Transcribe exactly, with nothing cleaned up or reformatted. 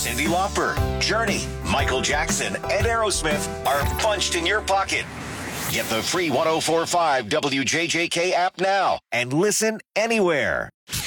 Cyndi Lauper, Journey, Michael Jackson, and Aerosmith are bunched in your pocket. Get the free one oh four point five W J J K app now and listen anywhere.